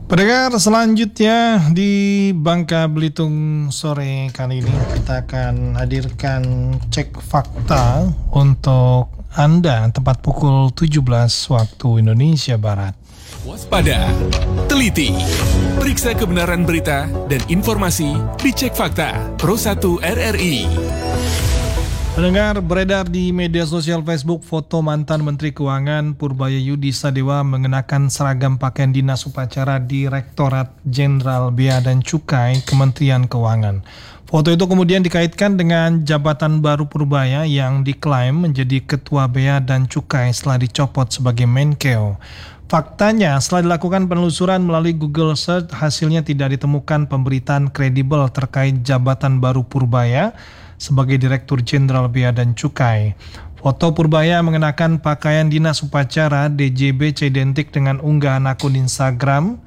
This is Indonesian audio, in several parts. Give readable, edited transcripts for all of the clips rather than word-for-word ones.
Pendengar, selanjutnya di Bangka Belitung sore kali ini kita akan hadirkan cek fakta untuk Anda tepat pukul 17 waktu Indonesia Barat. Waspada, teliti, periksa kebenaran berita dan informasi di Cek Fakta Pro 1 RRI. Pendengar, beredar di media sosial Facebook foto mantan Menteri Keuangan Purbayayudi Sadewa mengenakan seragam pakaian dinas upacara Direktorat Jenderal Bea dan Cukai Kementerian Keuangan. Foto itu kemudian dikaitkan dengan jabatan baru Purbaya yang diklaim menjadi Ketua Bea dan Cukai setelah dicopot sebagai Menkeu. Faktanya, setelah dilakukan penelusuran melalui Google Search, hasilnya tidak ditemukan pemberitaan kredibel terkait jabatan baru Purbaya sebagai Direktur Jenderal Bea dan Cukai. Foto Purbaya mengenakan pakaian dinas upacara DJBC identik dengan unggahan akun Instagram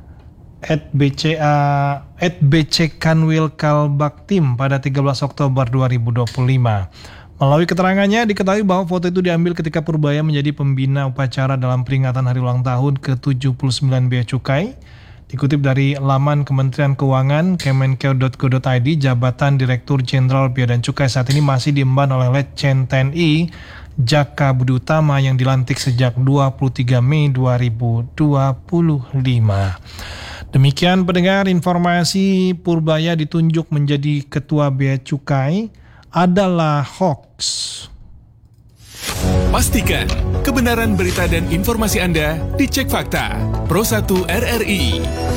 @bckanwilkalbaktim pada 13 Oktober 2025. Melalui keterangannya, diketahui bahwa foto itu diambil ketika Purbaya menjadi pembina upacara dalam peringatan hari ulang tahun ke-79 Bea Cukai. Dikutip dari laman Kementerian Keuangan kemenkeu.go.id, jabatan Direktur Jenderal Bea dan Cukai saat ini masih diemban oleh Letjen TNI Jaka Budi Utama yang dilantik sejak 23 Mei 2025. Demikian pendengar, informasi Purbaya ditunjuk menjadi Ketua Bea Cukai adalah hoax. Pastikan kebenaran berita dan informasi Anda di Cek Fakta Pro 1 RRI.